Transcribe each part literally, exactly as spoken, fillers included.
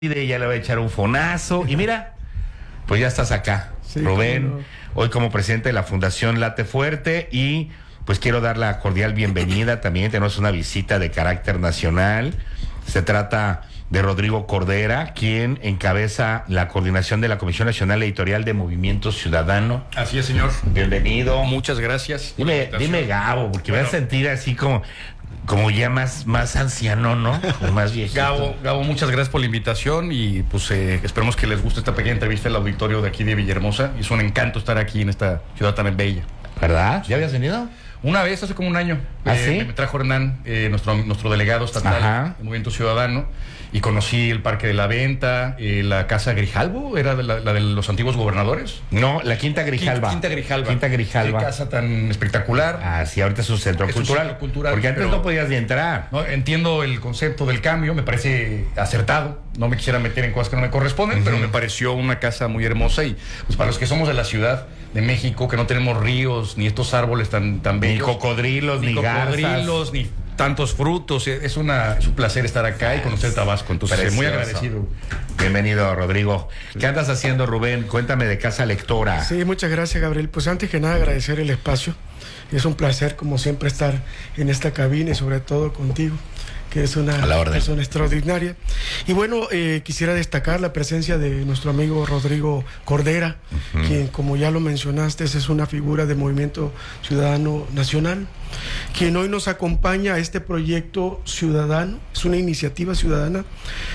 ya le va a echar un fonazo. Y mira, pues ya estás acá, sí, Rubén, no. Hoy como presidente de la Fundación Late Fuerte. Y pues quiero dar la cordial bienvenida. También tenemos una visita de carácter nacional. Se trata de Rodrigo Cordera, quien encabeza la coordinación de la Comisión Nacional Editorial de Movimiento Ciudadano. Así es, señor. Bienvenido. Muchas gracias. Dime, dime Gabo, porque bueno, me voy a sentir así como... como ya más, más anciano, ¿no? Como más viejito. Gabo, Gabo, muchas gracias por la invitación y pues eh, esperemos que les guste esta pequeña entrevista al auditorio de aquí de Villahermosa. Es un encanto estar aquí en esta ciudad tan bella. ¿Verdad? ¿Ya habías venido? Una vez, hace como un año. ¿Ah, eh, sí? Me trajo Hernán, eh, nuestro, nuestro delegado estatal Ajá. de Movimiento Ciudadano, y conocí el Parque de la Venta, eh, la Casa Grijalvo, ¿era de la, la de los antiguos gobernadores? No, la Quinta Grijalva. Quinta, Quinta Grijalva. Quinta Grijalva. Qué casa tan espectacular. Ah, sí, ahorita es un centro es cultural. Un centro cultural. Porque antes pero, no podías ni entrar. No, entiendo el concepto del cambio, me parece acertado. No me quisiera meter en cosas que no me corresponden, uh-huh. pero me pareció una casa muy hermosa. Y pues para los que somos de la Ciudad de México, que no tenemos ríos, ni estos árboles tan, tan bellos. Ni cocodrilos, ni, ni cocodrilos, garzas. ni tantos frutos. Es, una, es un placer estar acá y conocer Tabasco. Entonces, Precioso. Muy agradecido. Bienvenido, Rodrigo. ¿Qué andas haciendo, Rubén? Cuéntame de Casa Lectora. Sí, muchas gracias, Gabriel. Pues antes que nada, agradecer el espacio. Es un placer, como siempre, estar en esta cabina y sobre todo contigo, que es una persona extraordinaria. Y bueno, eh, quisiera destacar la presencia de nuestro amigo Rodrigo Cordera, uh-huh. quien, como ya lo mencionaste, es una figura de Movimiento Ciudadano Nacional, quien hoy nos acompaña a este proyecto ciudadano. Es una iniciativa ciudadana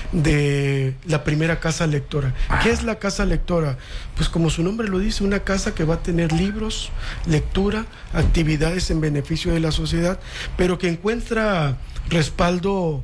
de la primera Casa Lectora. ¿Qué es la Casa Lectora? Pues como su nombre lo dice, una casa que va a tener libros, lectura, actividades en beneficio de la sociedad, pero que encuentra respaldo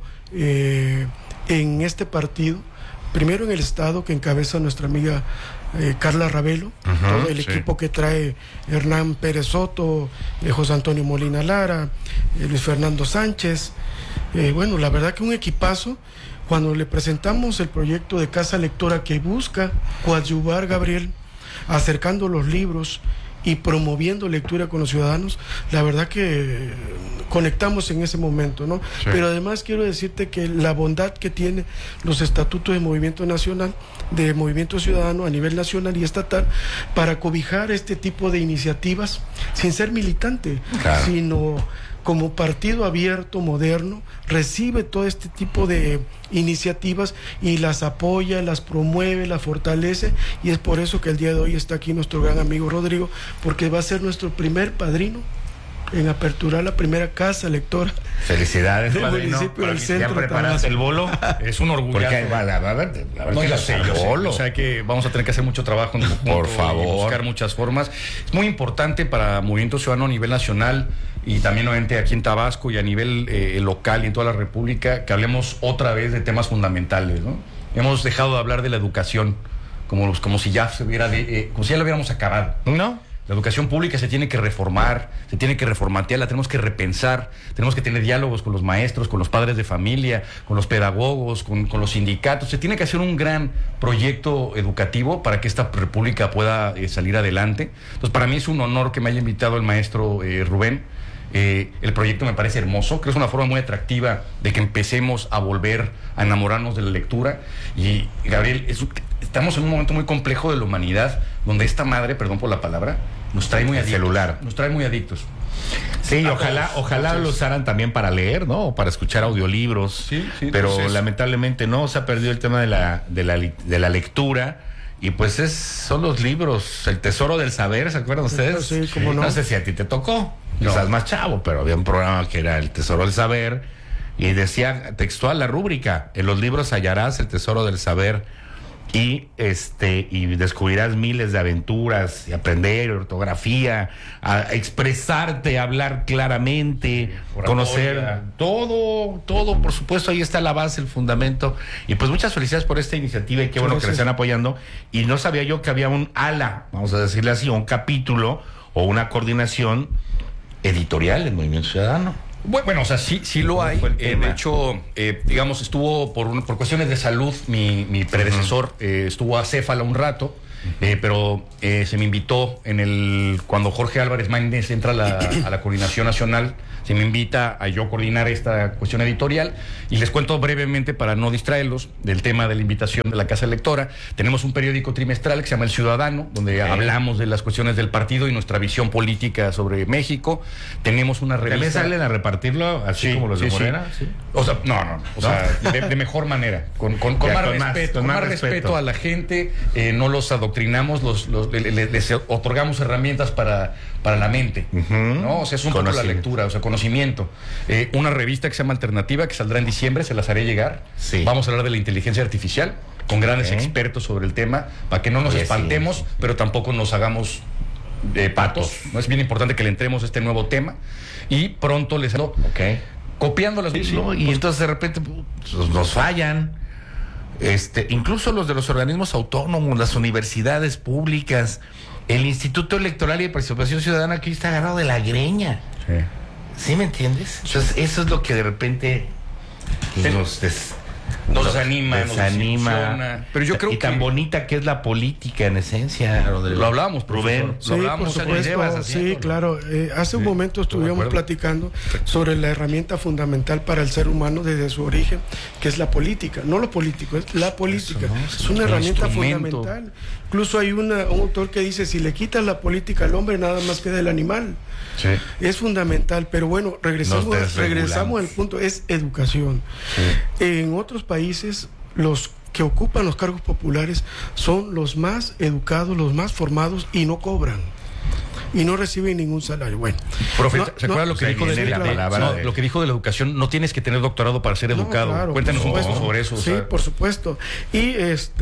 eh, en este partido, primero en el Estado, que encabeza nuestra amiga eh, Carla Ravelo, uh-huh, todo el sí. equipo que trae Hernán Pérez Soto, eh, José Antonio Molina Lara, eh, Luis Fernando Sánchez. Eh, bueno, la verdad que un equipazo. Cuando le presentamos el proyecto de Casa Lectora que busca coadyuvar, Gabriel, acercando los libros y promoviendo lectura con los ciudadanos, la verdad que conectamos en ese momento, ¿no? Sí. Pero además quiero decirte que la bondad que tiene los estatutos de Movimiento Nacional, de Movimiento Ciudadano a nivel nacional y estatal, para cobijar este tipo de iniciativas sin ser militante, claro. sino como partido abierto, moderno, recibe todo este tipo de iniciativas y las apoya, las promueve, las fortalece, y es por eso que el día de hoy está aquí nuestro gran amigo Rodrigo, porque va a ser nuestro primer padrino en aperturar la primera Casa Lectora. Felicidades, padrino. Del centro. ¿Ya preparaste el bolo? Es un orgullo. Porque va, a ver, a ver, no, yo sé, yo sé. Bolo. O sea que vamos a tener que hacer mucho trabajo en conjunto. Por favor. Y buscar muchas formas. Es muy importante para Movimiento Ciudadano a nivel nacional y también obviamente aquí en Tabasco y a nivel eh, local y en toda la República, que hablemos otra vez de temas fundamentales, ¿no? Hemos dejado de hablar de la educación como, como si ya se hubiera de, eh, como si ya lo hubiéramos acabado. ¿No? La educación pública se tiene que reformar, se tiene que reformatear, la tenemos que repensar, tenemos que tener diálogos con los maestros, con los padres de familia, con los pedagogos, con, con los sindicatos. Se tiene que hacer un gran proyecto educativo para que esta república pueda eh, salir adelante. Entonces, para mí es un honor que me haya invitado el maestro eh, Rubén. Eh, el proyecto me parece hermoso, creo que es una forma muy atractiva de que empecemos a volver a enamorarnos de la lectura. Y, Gabriel, es, estamos en un momento muy complejo de la humanidad, donde esta madre, perdón por la palabra, nos trae muy adictos. Celular. Nos trae muy adictos. Sí, ojalá, ojalá Entonces, lo usaran también para leer, ¿no? O para escuchar audiolibros. Sí, sí, pero entonces, lamentablemente no, se ha perdido el tema de la, de la, de la lectura. Y pues es, son los libros, el tesoro del saber, ¿se acuerdan ustedes? Sí, cómo no. No sé si a ti te tocó, no. Quizás más chavo, pero había un programa que era el tesoro del saber y decía textual la rúbrica: en los libros hallarás el tesoro del saber y este y descubrirás miles de aventuras y aprender ortografía, a expresarte, a hablar claramente, Oratoria. Conocer todo, todo, por supuesto, ahí está la base, el fundamento. Y pues muchas felicidades por esta iniciativa y qué bueno que la están apoyando. Y no sabía yo que había un ala, vamos a decirle así, un capítulo o una coordinación editorial en Movimiento Ciudadano. Bueno, o sea, sí, sí lo hay. Eh, de hecho, eh, digamos, estuvo por, un, por cuestiones de salud, mi, mi predecesor uh-huh. eh, estuvo acéfalo un rato eh, pero eh, se me invitó en el cuando Jorge Álvarez Maínez entra a la, a la coordinación nacional, se me invita a yo coordinar esta cuestión editorial, y les cuento brevemente para no distraerlos del tema de la invitación de la Casa Electora. Tenemos un periódico trimestral que se llama El Ciudadano, donde okay. hablamos de las cuestiones del partido y nuestra visión política sobre México. Tenemos una revista. ¿También salen a repartirlo así sí, como los sí, de Morena? Sí. Sí. O sea, no, no, o ¿no? sea, de, de mejor manera, con, con, con, más, con respeto, más, con más respeto, respeto a la gente, eh, no los adoctrinamos, los, los, les, les otorgamos herramientas para, para la mente, uh-huh. ¿no? O sea, es un poco la lectura, o sea, conocimiento. Eh, una revista que se llama Alternativa, que saldrá en diciembre, se las haré llegar. Sí. Vamos a hablar de la inteligencia artificial, con grandes okay. expertos sobre el tema, para que no nos Oye, espantemos, sí. pero tampoco nos hagamos eh, patos, ¿no? Es bien importante que le entremos a este nuevo tema, y pronto les hago okay. copiando las... Sí, no, y pues, entonces de repente pues, nos fallan. Este, incluso los de los organismos autónomos, las universidades públicas, el Instituto Electoral y de Participación Ciudadana, que hoy está agarrado de la greña. Sí. ¿Sí me entiendes? Entonces, eso es lo que de repente nos, des, nos desanima, desanima. Nos Pero yo creo y que... tan bonita que es la política en esencia, Rodrigo. Lo hablábamos, Rubén. Sí, lo hablábamos, por supuesto, sí, claro. Eh, hace sí, un momento estuvimos platicando sobre la herramienta fundamental para el ser humano desde su origen, que es la política. No lo político, es la política. No, es, es una herramienta fundamental. Incluso hay una, un autor que dice, si le quitas la política al hombre, nada más queda el animal. Sí. Es fundamental, pero bueno, regresamos, regresamos al punto, es educación. Sí. En otros países, los que ocupan los cargos populares son los más educados, los más formados, y no cobran. Y no reciben ningún salario. Bueno, profe, no, ¿se acuerda no, lo que dijo de, de, claro, de, no, sí. lo que dijo de la educación? No tienes que tener doctorado para ser educado. No, claro, Cuéntanos un poco sobre eso. Sí, o sea. Por supuesto. Y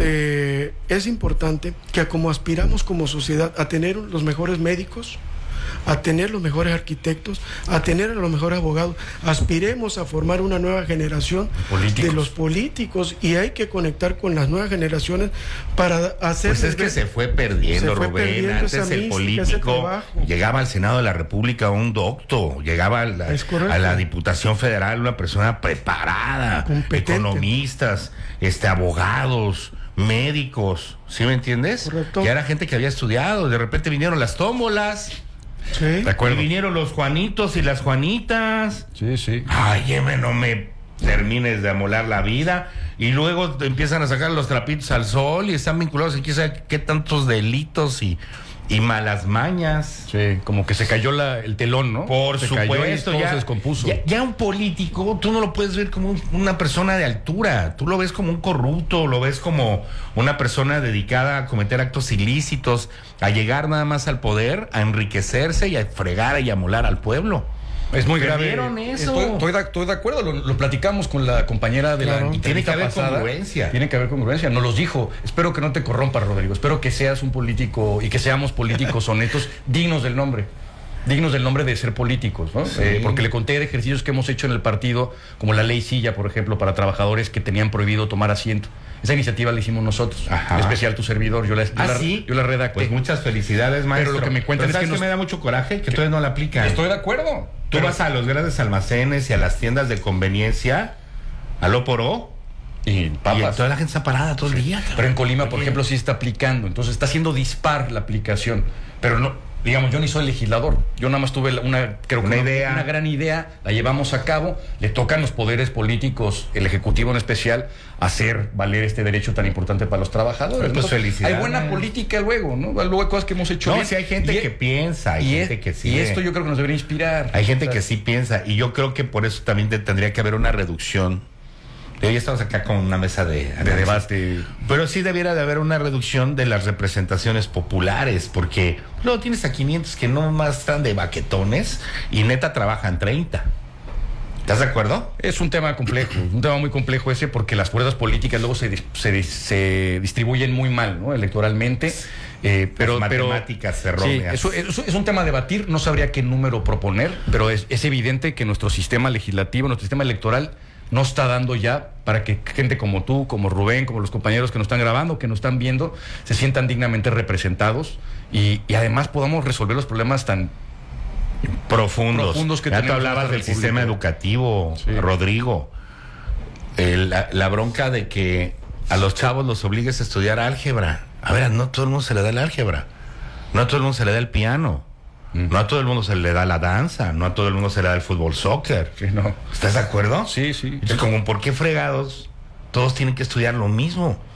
este es importante que como aspiramos como sociedad a tener los mejores médicos, a tener los mejores arquitectos, a tener a los mejores abogados, aspiremos a formar una nueva generación políticos. de los políticos, y hay que conectar con las nuevas generaciones para hacer... Pues es que se fue perdiendo, se fue Rubén, perdiendo antes el mística, político llegaba al Senado de la República un docto, llegaba a la, a la Diputación Federal una persona preparada, competente. Economistas, este, abogados, médicos, ¿sí me entiendes? Correcto. Y era gente que había estudiado, de repente vinieron las tómbolas. Sí. De acuerdo. Y vinieron los Juanitos y las Juanitas. Sí, sí. Ay, Eme, no me termines de amolar la vida. Y luego te empiezan a sacar los trapitos al sol y están vinculados a quién sabe qué tantos delitos y, y malas mañas. Sí, como que se cayó la, el telón, ¿no? Por se supuesto, cayó y todo ya se descompuso. Ya, ya un político, tú no lo puedes ver como un, una persona de altura. Tú lo ves como un corrupto, lo ves como una persona dedicada a cometer actos ilícitos, a llegar nada más al poder, a enriquecerse y a fregar y a molar al pueblo. Es muy grave. Eso? Estoy, estoy, de, estoy de acuerdo, lo, lo platicamos con la compañera de claro. la Tiene que haber pasada. congruencia. Tiene que haber congruencia. Nos los dijo. Espero que no te corrompas, Rodrigo. Espero que seas un político y que seamos políticos honestos, dignos del nombre. Dignos del nombre de ser políticos, ¿no? Sí. Eh, porque le conté de ejercicios que hemos hecho en el partido, como la ley Silla, por ejemplo, para trabajadores que tenían prohibido tomar asiento. Esa iniciativa la hicimos nosotros. Ajá. En especial tu servidor. Yo la, yo ¿Ah, la, sí? yo la redacté. Pues muchas felicidades, maestro. Pero lo que me cuentan es que, nos... que me da mucho coraje que, que todavía no la aplican. Estoy de acuerdo. Tú pero... vas a los grandes almacenes y a las tiendas de conveniencia, a lo por o, y papas. Y toda la gente está parada todo el día. Sí. Pero en Colima, por ejemplo, sí está aplicando. Entonces está haciendo dispar la aplicación. Pero no... Digamos, yo ni soy legislador, yo nada más tuve una, creo que una, una, idea. una gran idea, la llevamos a cabo, le tocan los poderes políticos, el Ejecutivo en especial, hacer valer este derecho tan importante para los trabajadores. Pues, pues, felicidades. Hay buena política luego, ¿no? Luego hay cosas que hemos hecho no, bien. Sí hay gente y que es, piensa, hay gente es, que sí. Y esto yo creo que nos debería inspirar. Hay gente que sí piensa, y yo creo que por eso también te, tendría que haber una reducción. Hoy estamos acá con una mesa de, de debate. Pero sí debiera de haber una reducción de las representaciones populares, porque luego tienes a quinientos que no más están de baquetones y neta trabajan treinta. ¿Estás de acuerdo? Es un tema complejo, un tema muy complejo ese, porque las fuerzas políticas luego se, se, se distribuyen muy mal, ¿no? Electoralmente. Eh, pero, las matemáticas pero, erróneas. Sí, eso, eso es un tema a debatir, no sabría qué número proponer, pero es, es evidente que nuestro sistema legislativo, nuestro sistema electoral, no está dando ya para que gente como tú, como Rubén, como los compañeros que nos están grabando, que nos están viendo, se sientan dignamente representados y, y además podamos resolver los problemas tan profundos, profundos que ya tenemos. Tú hablabas del sistema educativo, sí. Rodrigo. El, la, la bronca de que a los chavos los obligues a estudiar álgebra. A ver, no a todo el mundo se le da el álgebra, no a todo el mundo se le da el piano, mm. no a todo el mundo se le da la danza, no a todo el mundo se le da el fútbol, soccer. Sí, no. ¿Estás de acuerdo? Sí, sí. Entonces, como, ¿por qué fregados todos tienen que estudiar lo mismo?